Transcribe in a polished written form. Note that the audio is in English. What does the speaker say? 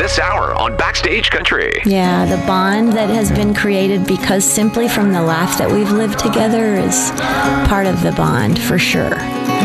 this hour on Backstage Country. Yeah, the bond that has been created because simply from the laugh that we've lived together is part of the bond, for sure.